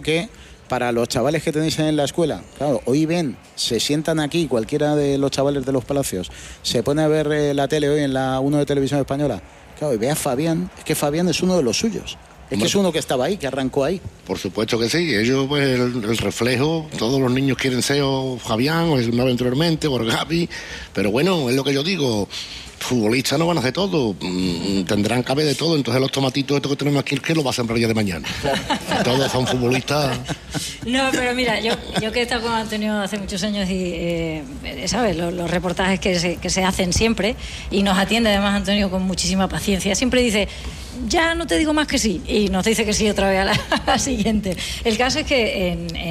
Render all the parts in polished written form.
que para los chavales que tenéis en la escuela, claro, hoy ven, se sientan aquí, cualquiera de los chavales de los Palacios, se pone a ver la tele hoy en la 1 de Televisión Española, claro, y ve a Fabián, es que Fabián es uno de los suyos. Es que es uno que estaba ahí, que arrancó ahí. Por supuesto que sí. Ellos, pues, el reflejo, todos los niños quieren ser o Fabián, o el nuevo anteriormente, o el Gavi. Pero bueno, es lo que yo digo. Futbolistas no van a hacer todo. Tendrán que haber de todo. Entonces los tomatitos estos que tenemos aquí, ¿qué lo va a sembrar ya de mañana? Todos son futbolistas. No, pero mira, yo que he estado con Antonio hace muchos años y, ¿sabes? Los reportajes que se hacen siempre, y nos atiende además Antonio con muchísima paciencia. Siempre dice, ya no te digo más que sí, y nos dice que sí otra vez a la siguiente. El caso es que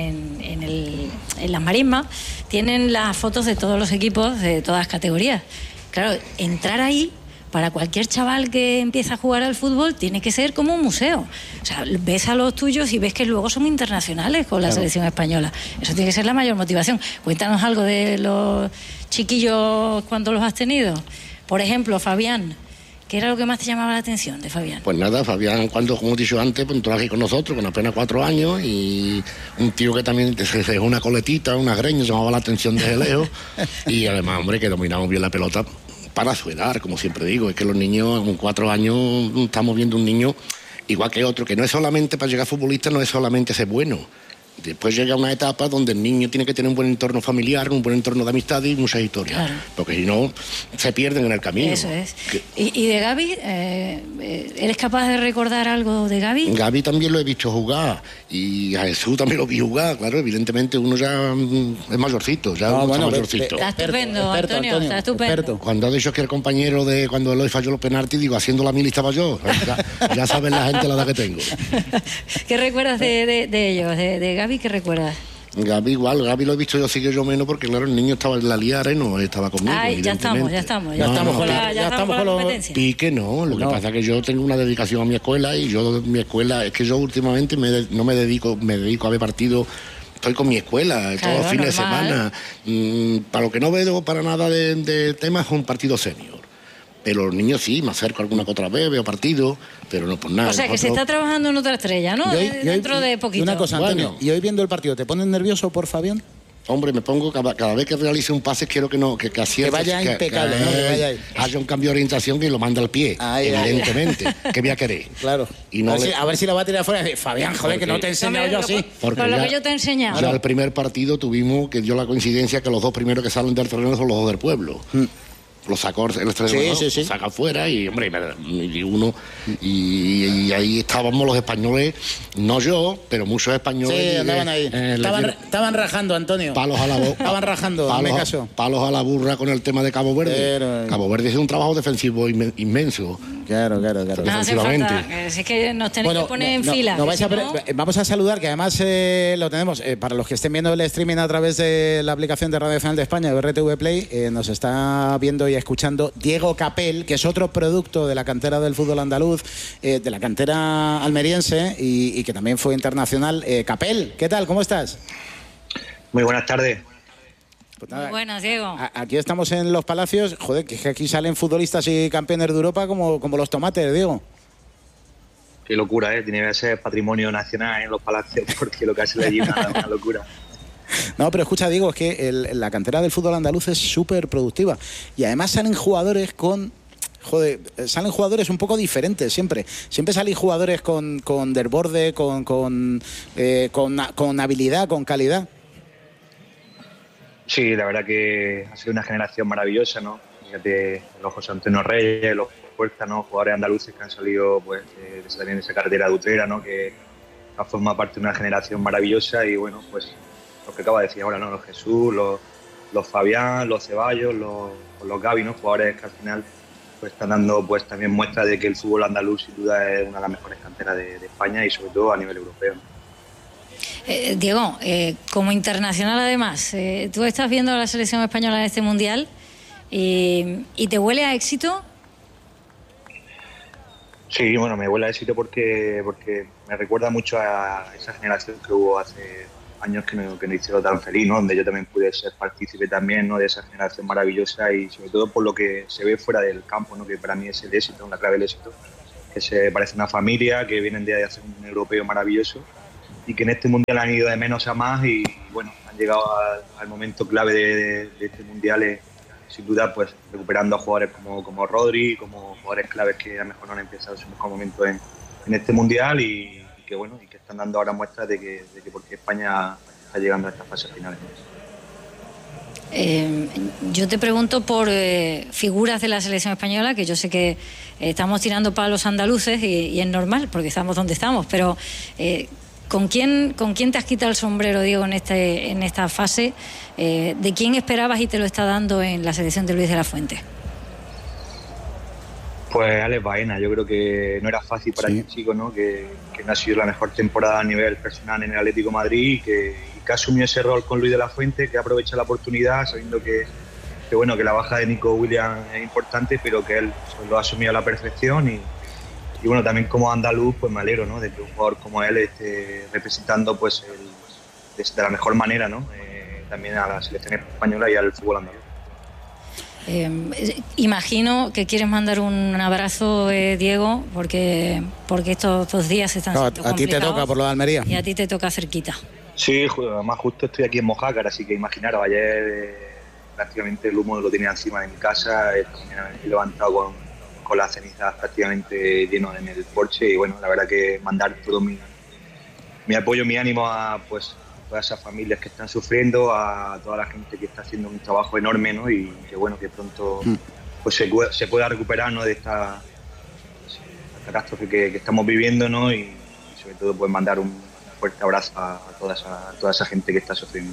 en las marismas tienen las fotos de todos los equipos de todas las categorías. Claro, entrar ahí para cualquier chaval que empieza a jugar al fútbol tiene que ser como un museo. O sea, ves a los tuyos y ves que luego son internacionales con la selección española. Eso tiene que ser la mayor motivación. Cuéntanos algo de los chiquillos cuando los has tenido. Por ejemplo, Fabián. ¿Qué era lo que más te llamaba la atención de Fabián? Pues nada, Fabián, cuando, como he dicho antes, pues entró aquí con nosotros, con apenas 4 años, y un tío que también se dejó una coletita, una greña, llamaba la atención desde lejos, y además, hombre, que dominamos bien la pelota para su edad, como siempre digo. Es que los niños, con 4 años, estamos viendo un niño igual que otro, que no es solamente para llegar futbolista, no es solamente ser bueno. Después llega una etapa donde el niño tiene que tener un buen entorno familiar, un buen entorno de amistad y muchas historias. Claro. Porque si no, se pierden en el camino. Eso es. ¿Y de Gavi? ¿Eres capaz de recordar algo de Gavi? Gavi también lo he visto jugar. Y a Jesús también lo vi jugar. Claro, evidentemente uno ya es mayorcito. Ya mayorcito. Está estupendo, Antonio. Está estupendo. Cuando ha dicho que el compañero de cuando Eloy falló los penaltis, digo, haciendo la mil estaba yo. Ya saben la gente la edad que tengo. ¿Qué recuerdas de ellos, de Gavi? ¿Qué recuerdas? Gavi igual, Gavi lo he visto yo, sí que yo menos, porque claro, el niño estaba en la liara y no estaba conmigo. Ay, ya estamos con la competencia. Pique no, lo que pasa es que yo tengo una dedicación a mi escuela, y yo mi escuela, es que yo últimamente no me dedico a ver partidos. Estoy con mi escuela, todos los fines de semana. Para lo que no veo para nada de temas, es un partido senior. Pero los niños sí, me acerco alguna que otra vez, veo partidos, pero no por nada. O sea, que se está trabajando en otra estrella, ¿no? Dentro de poquito. Una cosa, Antonio, bueno, y hoy viendo el partido, ¿te pones nervioso por Fabián? Hombre, me pongo, cada vez que realice un pase, quiero que acierte. Que vaya impecable, ¿no? Que vaya ahí. Haya un cambio de orientación que lo manda al pie, evidentemente. Que voy a querer. Claro. Y no a ver si lo va a tirar fuera. Fabián, joder, que no te he enseñado yo así. Con lo que yo te he enseñado. Ya el primer partido tuvimos, que dio la coincidencia, que los dos primeros que salen del terreno son los dos del pueblo. Lo sacó el estreno, sí. Saca afuera y, hombre, y ahí estábamos los españoles, no yo, pero muchos españoles. Sí, andaban ahí. Estaban rajando, Antonio. Palos a la boca. Estaban rajando, palos a la burra con el tema de Cabo Verde. Pero... Cabo Verde hizo un trabajo defensivo inmenso. Claro. No hace falta, es que nos tenéis que poner en fila. Vamos a saludar, que además lo tenemos, para los que estén viendo el streaming a través de la aplicación de Radio Nacional de España, de RTV Play, nos está viendo y escuchando Diego Capel, que es otro producto de la cantera del fútbol andaluz, de la cantera almeriense, y que también fue internacional. Capel, ¿qué tal? ¿Cómo estás? Muy buenas tardes. Pues nada, muy buenas, Diego. Aquí estamos en Los Palacios. Joder, que aquí salen futbolistas y campeones de Europa como los tomates, Diego. Qué locura, tiene que ser patrimonio nacional en Los Palacios, porque lo que hace allí es una locura. No, pero escucha, Diego, es que la cantera del fútbol andaluz es súper productiva. Y además salen jugadores salen jugadores un poco diferentes siempre. Siempre salen jugadores con desborde, con habilidad, con calidad. Sí, la verdad que ha sido una generación maravillosa, ¿no? Fíjate, los José Antonio Reyes, los Puerta, ¿no? Jugadores andaluces que han salido pues también de esa carretera de Utrera, ¿no? Que ha formado parte de una generación maravillosa, y bueno, pues lo que acaba de decir ahora, ¿no? Los Jesús, los Fabián, los Ceballos, los Gavi, ¿no? Jugadores que al final pues están dando pues también muestra de que el fútbol andaluz sin duda es una de las mejores canteras de España, y sobre todo a nivel europeo, ¿no? Diego, como internacional además, tú estás viendo a la selección española en este mundial y ¿te huele a éxito? Sí, bueno, me huele a éxito porque me recuerda mucho a esa generación que hubo hace años que no hicieron tan feliz, ¿no? Donde yo también pude ser partícipe también, ¿no? De esa generación maravillosa, y sobre todo por lo que se ve fuera del campo, ¿no? Que para mí es el éxito, la clave del éxito, que se parece una familia, que vienen de hacer un europeo maravilloso, que en este mundial han ido de menos a más y bueno, han llegado al momento clave de este mundial, sin duda pues recuperando a jugadores como Rodri, como jugadores claves que a lo mejor no han empezado su mejor momento en este mundial y que bueno, y que están dando ahora muestras de que por qué España está llegando a estas fases finales. Yo te pregunto por figuras de la selección española, que yo sé que estamos tirando palos andaluces y es normal porque estamos donde estamos, pero ¿con quién te has quitado el sombrero, Diego, en esta fase? ¿De quién esperabas y te lo está dando en la selección de Luis de la Fuente? Pues Alex Baena, yo creo que no era fácil para este chico, ¿no? Que no ha sido la mejor temporada a nivel personal en el Atlético de Madrid y que asumió ese rol con Luis de la Fuente, que aprovecha la oportunidad sabiendo que la baja de Nico Williams es importante, pero que él pues, lo ha asumido a la perfección y bueno, también como andaluz pues me alegro, ¿no? De que un jugador como él esté representando pues de la mejor manera, ¿no? También a la selección española y al fútbol andaluz. Imagino que quieres mandar un abrazo, Diego, porque estos 2 días están siendo complicados. A ti te toca por lo de Almería. Y a ti te toca cerquita. Sí, además justo estoy aquí en Mojácar, así que imaginaros, ayer prácticamente el humo lo tenía encima de mi casa, he levantado con las cenizas prácticamente lleno en el porche y bueno, la verdad que mandar todo mi apoyo, mi ánimo a pues todas esas familias que están sufriendo, a toda la gente que está haciendo un trabajo enorme, ¿no? Y que bueno, que pronto pues se pueda recuperar, ¿no? De esta catástrofe que estamos viviendo, ¿no? Y sobre todo pues mandar un fuerte abrazo a toda esa gente que está sufriendo.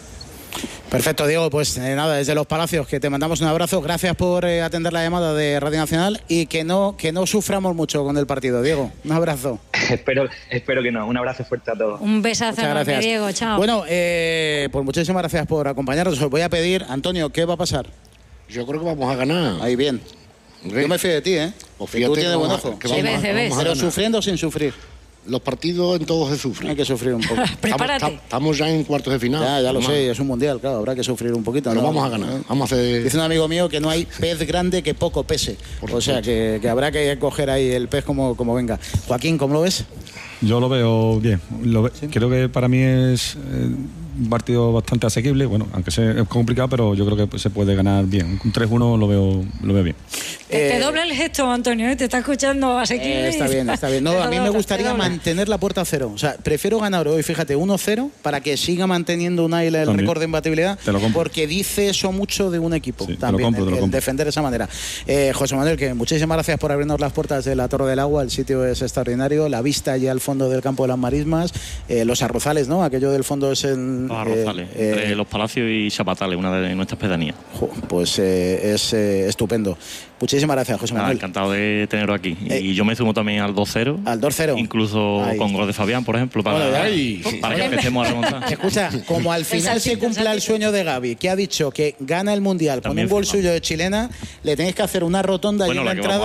Perfecto, Diego, pues nada, desde Los Palacios que te mandamos un abrazo, gracias por atender la llamada de Radio Nacional y que no suframos mucho con el partido, Diego, un abrazo. Espero que no, un abrazo fuerte a todos. Un besazo, Diego, chao. Bueno, pues muchísimas gracias por acompañarnos, os voy a pedir, Antonio, ¿qué va a pasar? Yo creo que vamos a ganar. Ahí bien, yo me fío de ti, Pues que tú tienes buen ojo. Pero sufriendo o sin sufrir. Los partidos en todos se sufren. Hay que sufrir un poco. Prepárate. Estamos ya en cuartos de final. Ya lo sé, es un mundial, claro, habrá que sufrir un poquito. Pero vamos a ganar. Vamos a hacer... Dice un amigo mío que no hay pez grande que poco pese. O sea, que habrá que coger ahí el pez como venga. Joaquín, ¿cómo lo ves? Yo lo veo bien. ¿Sí? Creo que para mí es un partido bastante asequible. Bueno, aunque sea complicado, pero yo creo que se puede ganar bien. Un 3-1 lo veo bien. Te dobla el gesto, Antonio, te está escuchando asequible. Está bien. No, a mí me gustaría mantener la puerta a 0. O sea, prefiero ganar hoy, fíjate, 1-0 para que siga manteniendo un aire el récord de imbatibilidad, porque dice eso mucho de un equipo también, el defender de esa manera. José Manuel, que muchísimas gracias por abrirnos las puertas de la Torre del Agua, el sitio es extraordinario, la vista allí al fondo del campo de las Marismas, los arrozales, ¿no? Aquello del fondo es el... Los arrozales, entre Los Palacios y Chapatales, una de nuestras pedanías. Pues es estupendo. Muchísimas gracias, José Manuel. Encantado de tenerlo aquí. Y yo me sumo también al 2-0. Al 2-0. Incluso con gol de Fabián, por ejemplo, para que empecemos a remontar. Escucha, como al final se cumpla el sueño de Gavi, que ha dicho que gana el Mundial también con un gol suyo de chilena, le tenéis que hacer una rotonda allí en la entrada.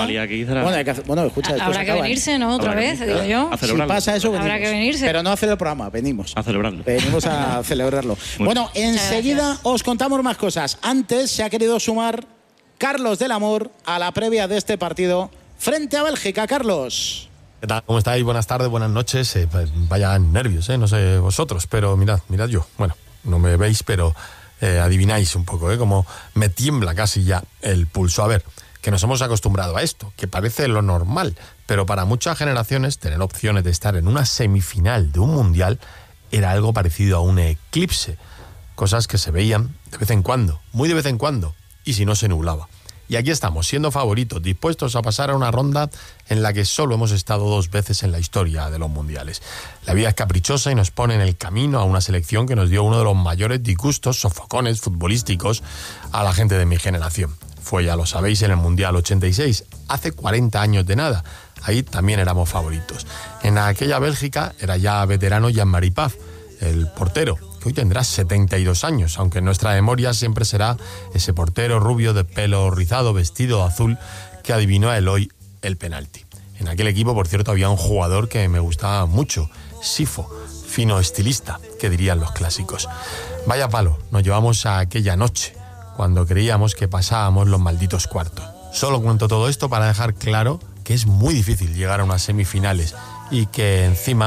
Escucha, habrá que venirse, ¿no? Otra vez, digo yo. Si pasa eso, venimos. Habrá que venirse. Pero no a hacer el programa, venimos. A celebrarlo. Venimos a celebrarlo. Bueno, enseguida os contamos más cosas. Antes se ha querido sumar Carlos del Amor a la previa de este partido frente a Bélgica. Carlos. ¿Qué tal? ¿Cómo estáis? Buenas tardes, buenas noches. Vaya nervios, no sé vosotros, pero mirad yo. Bueno, no me veis, pero adivináis un poco, como me tiembla casi ya el pulso. A ver, que nos hemos acostumbrado a esto, que parece lo normal, pero para muchas generaciones tener opciones de estar en una semifinal de un mundial era algo parecido a un eclipse. Cosas que se veían de vez en cuando, muy de vez en cuando, y si no se nublaba. Y aquí estamos, siendo favoritos, dispuestos a pasar a una ronda en la que solo hemos estado 2 veces en la historia de los mundiales. La vida es caprichosa y nos pone en el camino a una selección que nos dio uno de los mayores disgustos, sofocones futbolísticos a la gente de mi generación. Fue, ya lo sabéis, en el Mundial 86, hace 40 años de nada. Ahí también éramos favoritos. En aquella Bélgica era ya veterano Jean-Marie Paf, el portero, que hoy tendrá 72 años, aunque en nuestra memoria siempre será ese portero rubio de pelo rizado, vestido azul, que adivinó a Eloy el penalti. En aquel equipo, por cierto, había un jugador que me gustaba mucho, Sifo, fino estilista, que dirían los clásicos. Vaya palo nos llevamos a aquella noche, cuando creíamos que pasábamos los malditos cuartos. Solo cuento todo esto para dejar claro que es muy difícil llegar a unas semifinales y que encima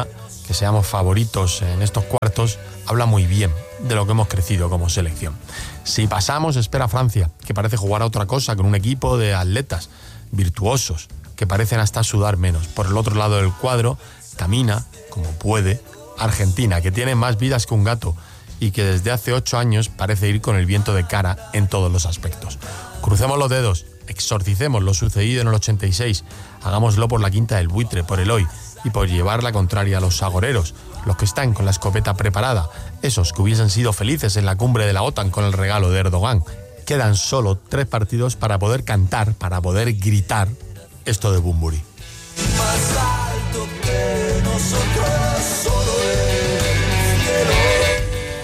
que seamos favoritos en estos cuartos, habla muy bien de lo que hemos crecido como selección. Si pasamos, espera Francia, que parece jugar a otra cosa, con un equipo de atletas virtuosos, que parecen hasta sudar menos. Por el otro lado del cuadro, camina, como puede, Argentina, que tiene más vidas que un gato y que desde hace 8 años parece ir con el viento de cara en todos los aspectos. Crucemos los dedos, exorcicemos lo sucedido en el 86, hagámoslo por la Quinta del Buitre, por el hoy y por llevar la contraria a los agoreros, los que están con la escopeta preparada, esos que hubiesen sido felices en la cumbre de la OTAN con el regalo de Erdogan. Quedan solo 3 partidos para poder cantar, para poder gritar esto de Bumburi. Más alto que nosotros, solo el cielo.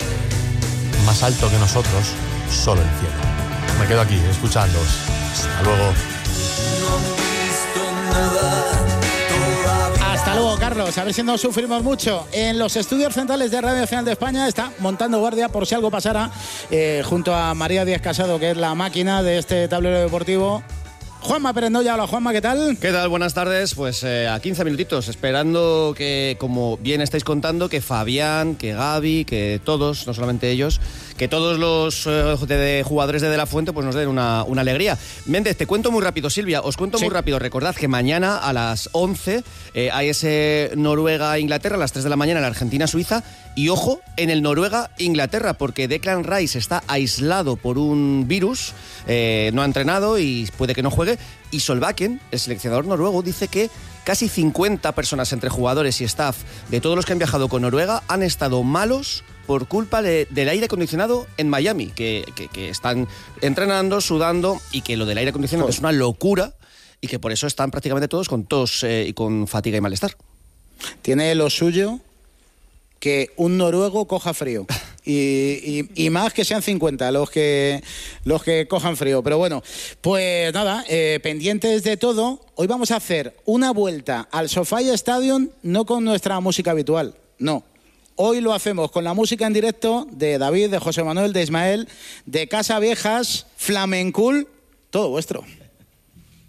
Más alto que nosotros, solo el cielo. Me quedo aquí escuchándoos. Hasta luego. No han visto nada. Hasta luego, Carlos. A ver si no sufrimos mucho. En los estudios centrales de Radio Nacional de España está montando guardia por si algo pasara, junto a María Díaz Casado, que es la máquina de este tablero deportivo. Juanma Perendoya. Hola, Juanma, ¿qué tal? ¿Qué tal? Buenas tardes. Pues a 15 minutitos, esperando que, como bien estáis contando, que Fabián, que Gaby, que todos, no solamente ellos, que todos los jugadores de la Fuente pues nos den una alegría. Méndez, te cuento muy rápido, Silvia, os cuento muy rápido. Recordad que mañana a las 11 hay ese Noruega-Inglaterra, a las 3 de la mañana la Argentina-Suiza. Y ojo, en el Noruega-Inglaterra, porque Declan Rice está aislado por un virus, no ha entrenado y puede que no juegue. Y Solbakken, el seleccionador noruego, dice que casi 50 personas entre jugadores y staff de todos los que han viajado con Noruega han estado malos por culpa del aire acondicionado en Miami, que están entrenando, sudando, y que lo del aire acondicionado es una locura y que por eso están prácticamente todos con tos y con fatiga y malestar. Tiene lo suyo que un noruego coja frío. Y más que sean 50 los que cojan frío. Pero bueno, pues nada, pendientes de todo. Hoy vamos a hacer una vuelta al SoFi Stadium, no con nuestra música habitual, no. Hoy lo hacemos con la música en directo de David, de José Manuel, de Ismael, de Casa Viejas, Flamencool, todo vuestro.